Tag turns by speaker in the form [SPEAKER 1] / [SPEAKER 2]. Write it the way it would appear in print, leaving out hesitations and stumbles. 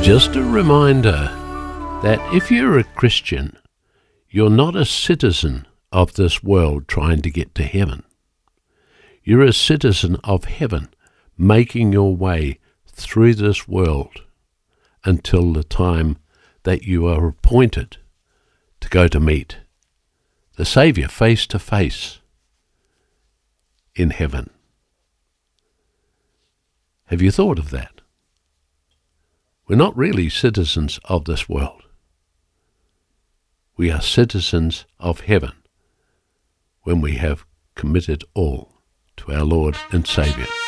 [SPEAKER 1] Just a reminder that if you're a Christian, you're not a citizen of this world trying to get to heaven. You're a citizen of heaven, making your way through this world until the time that you are appointed to go to meet the Saviour face to face in heaven. Have you thought of that? We're not really citizens of this world. We are citizens of heaven when we have committed all to our Lord and Saviour.